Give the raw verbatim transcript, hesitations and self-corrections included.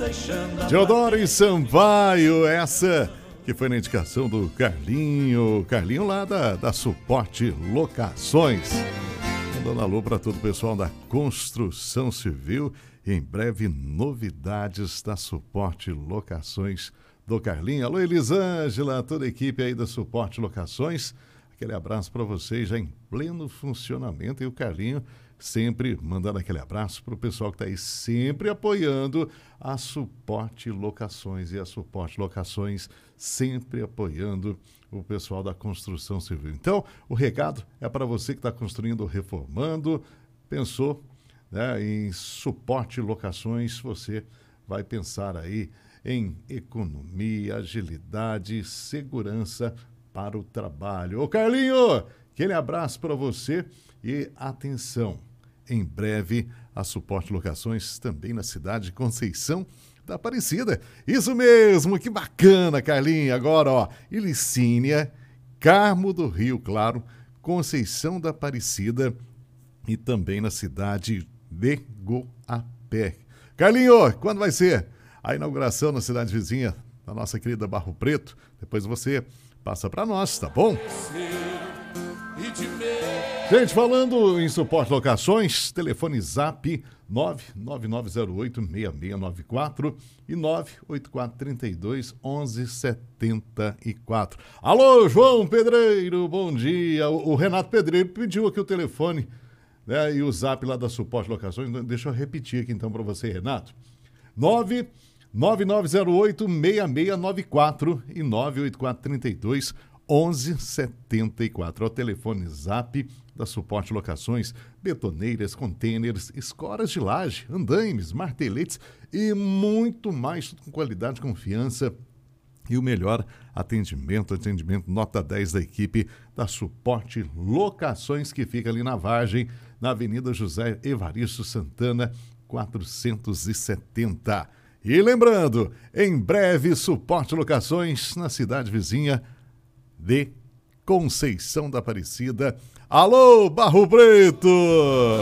Teodoro Sampaio, essa que foi na indicação do Carlinho, Carlinho lá da, da Suporte Locações. Mandando alô para todo o pessoal da construção civil. Em breve, novidades da Suporte Locações do Carlinho. Alô, Elisângela, toda a equipe aí da Suporte Locações. Aquele abraço para vocês já em pleno funcionamento. E o Carlinho sempre mandando aquele abraço para o pessoal que está aí sempre apoiando a Suporte Locações. E a Suporte Locações sempre apoiando o pessoal da construção civil. Então, o recado é para você que está construindo ou reformando, pensou, né, em Suporte Locações, você vai pensar aí em economia, agilidade, segurança para o trabalho. Ô Carlinho, aquele abraço para você e atenção, em breve a Suporte Locações também na cidade de Conceição da Aparecida. Isso mesmo, que bacana, Carlinho. Agora, ó, Ilicínia, Carmo do Rio Claro, Conceição da Aparecida e também na cidade de Goapé. Carlinho, quando vai ser a inauguração na cidade vizinha da nossa querida Barro Preto? Depois você passa para nós, tá bom? Gente, falando em Suporte Locações, telefone Zap nove nove nove zero oito seis seis nove quatro e nove oito quatro três dois um um sete quatro. Alô, João Pedreiro, bom dia. O, o Renato Pedreiro pediu aqui o telefone, né, e o Zap lá da Suporte Locações. Deixa eu repetir aqui então para você, Renato. nove nove nove zero oito seis seis nove quatro e nove oito quatro três dois um um sete quatro. É o telefone Zap da Suporte Locações, betoneiras, containers, escoras de laje, andaimes, marteletes e muito mais, tudo com qualidade, confiança e o melhor atendimento, atendimento nota dez da equipe da Suporte Locações, que fica ali na Vargem, na Avenida José Evaristo Santana, quatrocentos e setenta. E lembrando, em breve, Suporte Locações na cidade vizinha de Conceição da Aparecida. Alô, Barro Preto!